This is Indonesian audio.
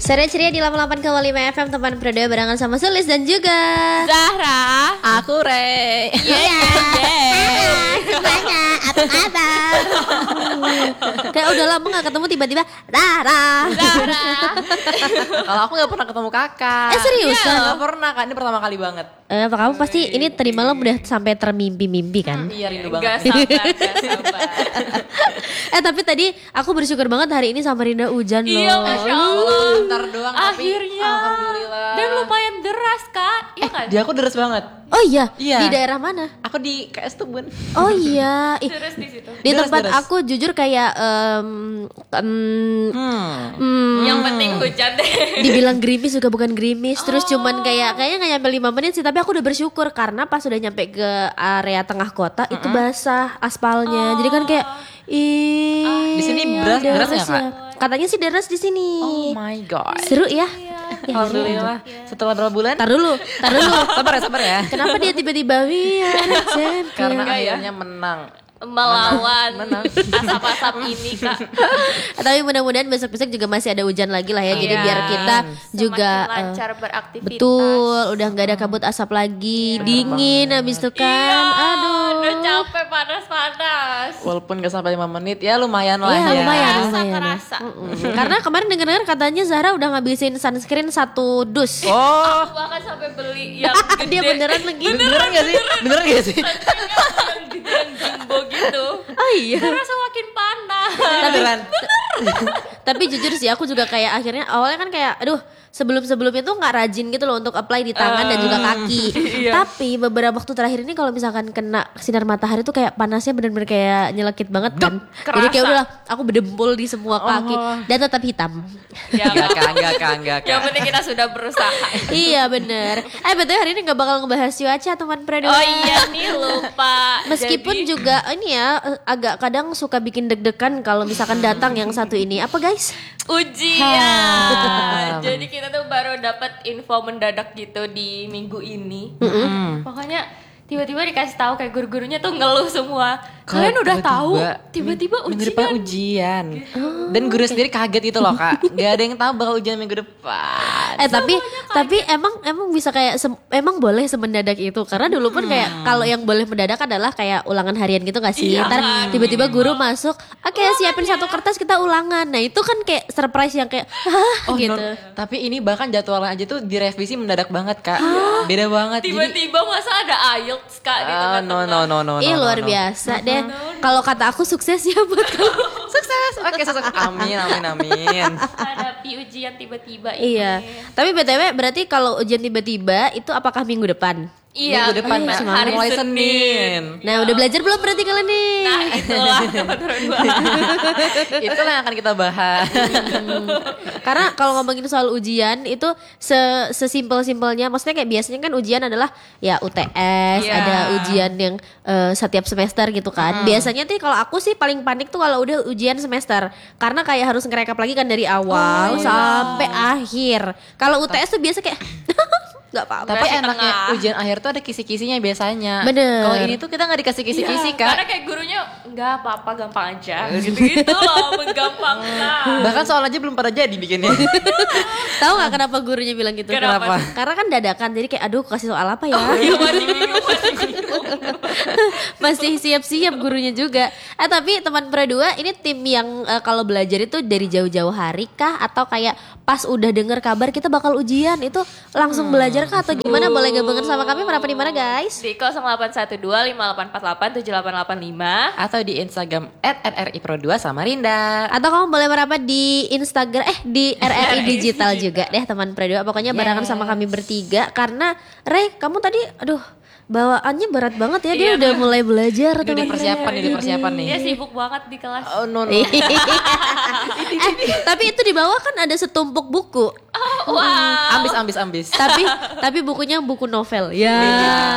Sore ceria di 88,5 FM teman Prodo barengan sama Sulis dan juga Zahra. Aku Rey. semuanya apa kabar? Kayak udah lama gak ketemu tiba-tiba Zahra. Kalau aku gak pernah ketemu kakak. Seriusan? Gak pernah kak, ini pertama kali banget. Apa kamu pasti ini tadi malam udah sampai termimpi-mimpi kan? Iya rindu Gak banget. sabar. Tapi tadi aku bersyukur banget hari ini Samarinda hujan loh. Iya, Masya Allah. Bentar doang tapi Akhirnya. alhamdulillah. Dan lumayan deras kak. Iya kan? Di aku deres banget. Oh iya, Iya. di daerah mana? Aku di KS Tubun. Oh iya, Terus di situ. di Deres, tempat deres. aku jujur kayak Yang penting hujan deh. dibilang gerimis juga bukan gerimis, terus cuman kayaknya nggak nyampe 5 menit sih, tapi aku udah bersyukur karena pas udah nyampe ke area tengah kota itu basah aspalnya, jadi kan kayak Di sini deras deres ya, Kak? Katanya sih deres di sini. Oh my god. Seru ya. Alhamdulillah. Setelah berapa bulan? Tar dulu. Sabar ya. Kenapa dia tiba-tiba we are champion? Karena Enggak ya? akhirnya menang. Melawan Menang. asap-asap ini kak. Tapi mudah-mudahan besok-besok juga masih ada hujan lagi lah ya. Jadi Iya. biar kita juga Semakin lancar beraktivitas. betul, udah nggak ada kabut asap lagi, dingin habis itu kan. Iya, Aduh. udah capek panas-panas. Walaupun gak sampai 5 menit ya lumayan lah Iya, ya. lumayan. Kerasa. Karena kemarin dengar-dengar katanya Zahra udah ngabisin sunscreen 1 dus. Oh, Aku bahkan sampai beli yang gede. Dia beneran lagi. beneran gak sih? Beneran gak sih? Yang gede yang jumbo gitu. Oh iya. Terasa makin panas. Beneran. Tapi jujur sih aku juga kayak akhirnya awalnya kan kayak aduh sebelum-sebelumnya tuh nggak rajin gitu loh untuk apply di tangan dan juga kaki. Tapi beberapa waktu terakhir ini kalau misalkan kena sinar matahari tuh kayak panasnya bener-bener kayak nyelekit banget kan. Jadi kayak udah aku berdempul di semua kaki dan tetap hitam. Ya, Enggak kak. yang penting kita sudah berusaha. Iya bener. BTW hari ini nggak bakal ngebahas cuaca teman Prodo. Oh iya nih lupa. Meskipun Jadi, juga ini ya agak kadang suka bikin deg-degan kalau misalkan datang yang satu ini. Apa guys? ujian. Jadi kita tuh baru dapat info mendadak gitu di minggu ini. Pokoknya tiba-tiba dikasih tahu kayak guru-gurunya tuh ngeluh semua. Kalian udah tahu tiba-tiba minggu depan ujian. Dan guru sendiri kaget itu loh kak. Gak ada yang tahu bakal ujian minggu depan. Tapi emang bisa kayak emang boleh semendadak itu karena dulu pun kayak kalau yang boleh mendadak adalah kayak ulangan harian gitu gak sih? Iya, Ntar kan? tiba-tiba guru masuk, oke siapin satu kertas kita ulangan. Nah itu kan kayak surprise yang kayak hah gitu. Tapi ini bahkan jadwalnya aja tuh direvisi mendadak banget kak. Beda banget. Tiba-tiba masa ada IELTS kak di tengah-tengah. No. Ih luar biasa deh. Kalau kata aku sukses ya buat kamu. Sukses. Oke sukses. Amin. Hadapi ujian tiba-tiba ini. Iya. Tapi BTW berarti kalau ujian tiba-tiba itu apakah minggu depan? Iya, Minggu depan benar. Mbak. Hari Mulai Senin. Senin. Nah udah belajar belum berarti kalian nih? Nah itulah teman dua. Itulah yang akan kita bahas. Karena kalau ngomongin soal ujian itu sesimpel-simpelnya, maksudnya kayak biasanya kan ujian adalah ya UTS, Iya. ada ujian yang setiap semester gitu kan. Biasanya tuh kalau aku sih paling panik tuh kalau udah ujian semester, karena kayak harus ngerekap lagi kan dari awal sampai akhir. Kalau UTS tuh biasa kayak nggak apa-apa. Tapi Masih enaknya tengah. ujian akhir tuh ada kisi-kisinya biasanya. Bener. Kalau ini tuh kita nggak dikasih kisi-kisi Iya, kak. karena kayak gurunya nggak apa-apa gampang aja gitu-gitu loh menggampangkan. Bahkan soal aja belum pada jadi bikinnya. Tahu nggak kenapa gurunya bilang gitu? Kenapa? Karena kan dadakan, jadi kayak aduh kasih soal apa ya? Iya masih bingung, masih bingung. Masih siap-siap gurunya juga. Tapi teman Pro2 ini tim yang kalau belajar itu dari jauh-jauh hari kah atau kayak pas udah denger kabar kita bakal ujian itu langsung belajar kah atau gimana? Boleh gabungan sama kami merapat di mana guys? Di 081258487885. Atau di Instagram @rripro2 Samarinda. Atau kamu boleh merapat di Instagram di RRI Digital juga deh teman Pro2. Pokoknya barengan sama kami bertiga karena Rey kamu tadi aduh bawaannya berat banget ya, dia Iya, udah mulai belajar Ini udah persiapan nih. Dia sibuk banget di kelas. Oh no. Tapi itu di bawah kan ada setumpuk buku. Wah. Ambis. Tapi bukunya buku novel. Ya.